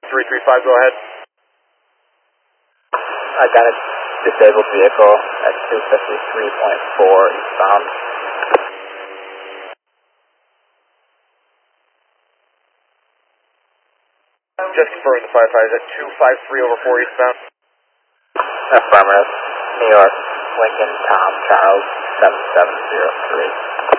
335, go ahead. I got a disabled vehicle at 253.4 eastbound. Just confirming the firefighters at 253 over 4 eastbound. Affirmative. New York, Lincoln, Tom, Charles, 7703.